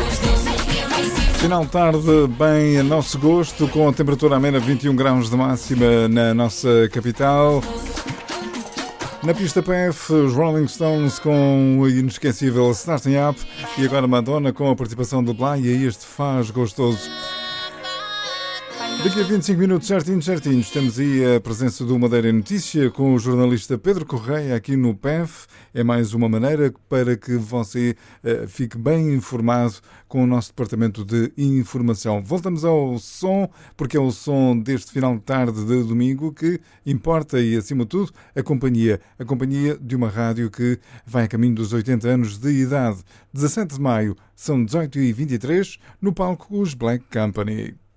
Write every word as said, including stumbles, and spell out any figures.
Final de tarde bem a nosso gosto, com a temperatura amena, vinte e um graus de máxima na nossa capital. Na pista P F, os Rolling Stones com o inesquecível Starting Up e agora Madonna com a participação de Blay e este faz gostoso. Daqui a vinte e cinco minutos, certinhos, certinhos, temos aí a presença do Madeira Notícia com o jornalista Pedro Correia aqui no P E F. É mais uma maneira para que você uh, fique bem informado com o nosso departamento de informação. Voltamos ao som, porque é o som deste final de tarde de domingo que importa e, acima de tudo, a companhia. A companhia de uma rádio que vai a caminho dos oitenta anos de idade. dezassete de maio, são dezoito e vinte e três, no palco os Black Company.